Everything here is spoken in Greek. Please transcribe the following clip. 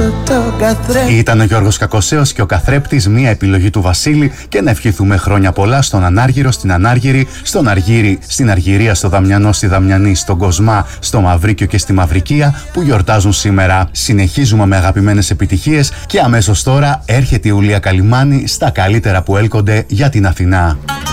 το καθρέφτη. Ήταν ο Γιώργος Κακοσέος και ο Καθρέπτης, μία επιλογή του Βασίλη, και να ευχηθούμε χρόνια πολλά στον Ανάργυρο, στην Ανάργυρη, στον Αργύρι, στην Αργυρία, στο Δαμιανό, στη Δαμιανή, στον Κοσμά, στο Μαυρίκιο και στη Μαυρικία που γιορτάζουν σήμερα. Συνεχίζουμε με αγαπημένες επιτυχίες και αμέσως τώρα έρχεται η Ουλία Καλιμάνη στα καλύτερα που έλκονται για την Αθηνά.